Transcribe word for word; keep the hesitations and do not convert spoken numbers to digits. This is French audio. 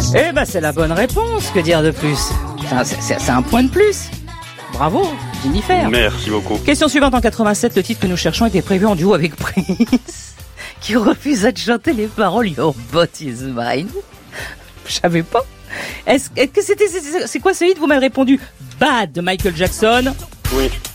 Eh ben, c'est la bonne réponse, que dire de plus? Enfin, c'est, c'est, c'est un point de plus. Bravo, Jennifer. Merci beaucoup. Question suivante, en quatre-vingt-sept, le titre que nous cherchons était prévu en duo avec Prince, qui refusait de chanter les paroles Your Body is Mine. Je savais pas. Est-ce, est-ce que c'était, c'est, c'est quoi ce hit? Vous m'avez répondu Bad de Michael Jackson. Oui.